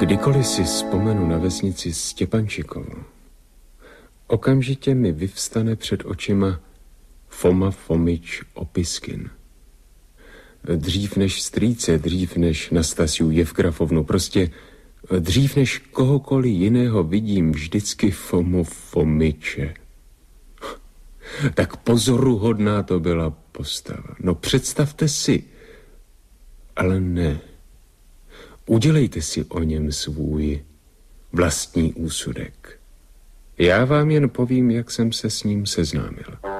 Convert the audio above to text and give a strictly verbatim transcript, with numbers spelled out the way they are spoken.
Kdykoliv si vzpomenu na vesnici Stěpančikovu, okamžitě mi vyvstane před očima Foma Fomič Opiskin. Dřív než strýce, dřív než Nastasiu Jevgrafovnu, prostě dřív než kohokoliv jiného vidím vždycky Fomu Fomiče. Tak pozoruhodná to byla postava. No představte si, ale ne. Udělejte si o něm svůj vlastní úsudek. Já vám jen povím, jak jsem se s ním seznámil.